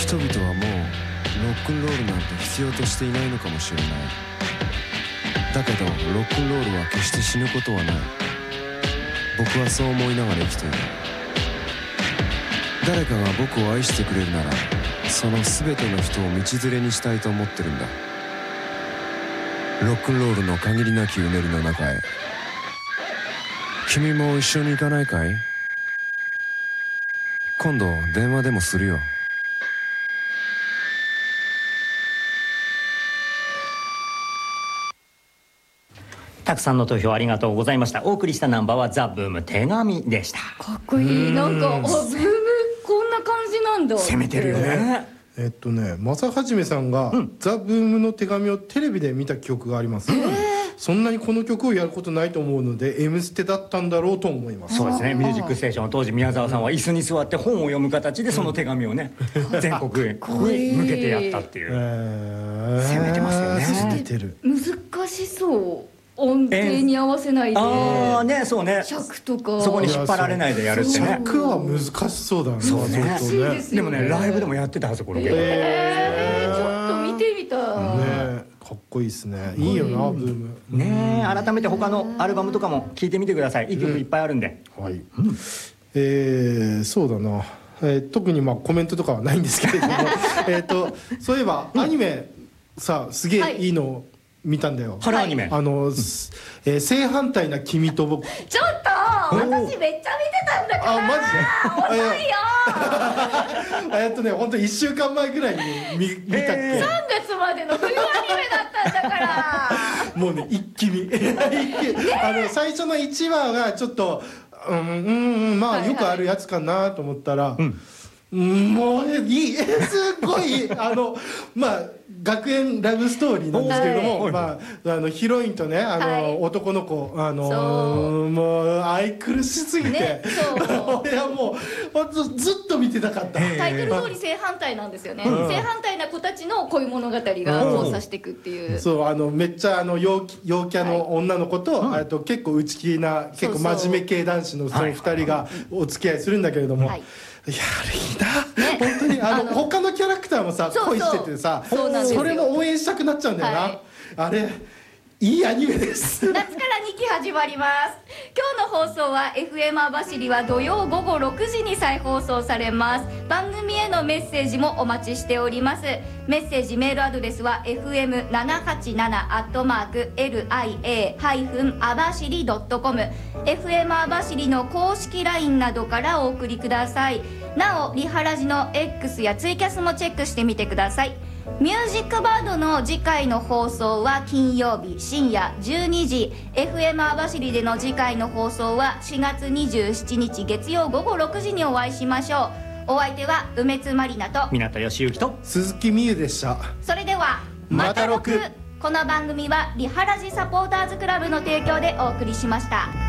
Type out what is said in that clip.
人々はもうロックンロールなんて必要としていないのかもしれない。だけどロックンロールは決して死ぬことはない。僕はそう思いながら生きている。誰かが僕を愛してくれるなら、その全ての人を道連れにしたいと思ってるんだ。ロックンロールの限りなきうねりの中へ。君も一緒に行かないかい？今度電話でもするよ。 たくさんの投票ありがとうございました。お送りしたナンバーはザ・ブーム手紙でした。 かっこいい。なんかブームこんな感じなんだ。 攻めてるよね。 正はじめさんが、ザ・ブームの手紙をテレビで見た記憶があります。そんなにこの曲をやることないと思うので、 M ステだったんだろうと思います。 そうですね。ミュージックステーション当時宮沢さんは椅子に座って本を読む形でその手紙をね、全国に向けてやったっていう、攻めてますよね。 攻めてる。 難しそう。音程に合わせないで、 ああね、そうね、 尺とかそこに引っ張られないでやるってね。 尺は難しそうだね。 そうね。 難しいですよね。 でもね、ライブでもやってたはず、これ。 ちょっと見てみたい。 かっこいいですね。いいよな、ブーム。 ねえ、改めて他のアルバムとかも聴いてみてください。いい曲いっぱいあるんで。 はい。そうだな。特にコメントとかはないんですけれども、そういえばアニメさ、すげえいいの見たんだよ。 春アニメ。 正反対な君と僕。 ちょっと私めっちゃ見てたんだから。 あ、マジで？ 遅いよ。 本当1週間前ぐらいに見たっけ。 3月までの冬アニメだったんだから。 もうね、一気に最初の1話がちょっとまあよくあるやつかなと思ったら、もういい、すごい学園ラブストーリーなんですけれども、ヒロインとね、男の子、もう愛くるしすぎて、俺はもう本当ずっと見てたかった。 タイトル通り正反対なんですよね。正反対な子たちの恋物語が交差していくっていう。 そうめっちゃ陽キャの女の子と、結構内気な結構真面目系男子のその2人がお付き合いするんだけれども、いや、あれいいな、本当に他のキャラクターもさ、恋しててさ、それも応援したくなっちゃうんだよな。あれいいアニメです。 夏から2期始まります。今日の放送は FM 網走は土曜午後6時に再放送されます。番組へのメッセージもお待ちしております。メッセージメールアドレスは fm787@lia-abashiri.com、 FM 網走の公式 LINE などからお送りください。なおリハラジの X やツイキャスもチェックしてみてください。ミュージックバードの次回の放送は金曜日深夜12時、 FM 網走での次回の放送は4月27日月曜午後6時にお会いしましょう。お相手は梅津まりなと港義之と鈴木美優でした。 それではまた6。この番組はリハラジサポーターズクラブの提供でお送りしました。